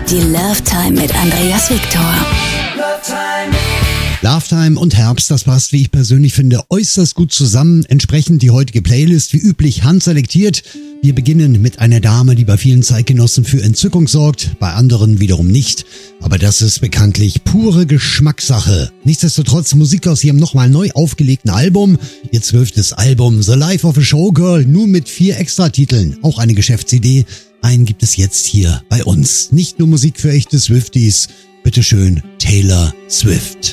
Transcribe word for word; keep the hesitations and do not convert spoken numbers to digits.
Die Love Time mit Andreas Victor. Love Time und Herbst, das passt, wie ich persönlich finde, äußerst gut zusammen. Entsprechend die heutige Playlist, wie üblich, handselektiert. Wir beginnen mit einer Dame, die bei vielen Zeitgenossen für Entzückung sorgt, bei anderen wiederum nicht. Aber das ist bekanntlich pure Geschmackssache. Nichtsdestotrotz Musik aus ihrem nochmal neu aufgelegten Album. Ihr zwölftes Album The Life of a Showgirl, nun mit vier Extratiteln. Auch eine Geschäftsidee. Einen gibt es jetzt hier bei uns. Nicht nur Musik für echte Swifties. Bitteschön, Taylor Swift.